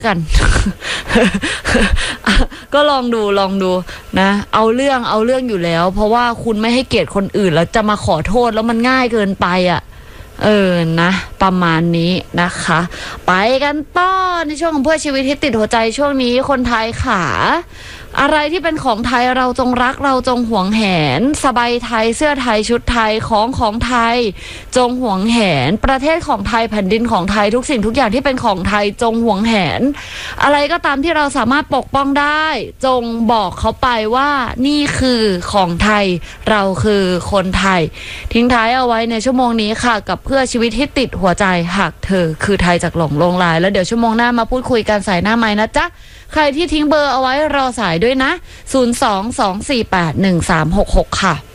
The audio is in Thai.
กัน ก็ลองดูนะเอาเรื่องอยู่แล้วเพราะว่าคุณไม่ให้เกียรติคนอื่นแล้วจะมาขอโทษแล้วมันง่ายเกินไปนะประมาณนี้นะคะไปกันต่อในช่วงของเพื่อชีวิตที่ติดหัวใจช่วงนี้คนไทยขาอะไรที่เป็นของไทยเราจงรักเราจงหวงแหนสบายไทยเสื้อไทยชุดไทยของไทยจงหวงแหนประเทศของไทยแผ่นดินของไทยทุกสิ่งทุกอย่างที่เป็นของไทยจงหวงแหนอะไรก็ตามที่เราสามารถปกป้องได้จงบอกเขาไปว่านี่คือของไทยเราคือคนไทยทิ้งท้ายเอาไว้ในชั่วโมงนี้ค่ะกับเพื่อชีวิตที่ติดหัวใจหากเธอคือไทยจากหลงลงลายแล้วเดี๋ยวชั่วโมงหน้ามาพูดคุยกันสายหน้าไมค์นะจ๊ะใครที่ทิ้งเบอร์เอาไว้รอสายด้วยนะ 022481366 ค่ะ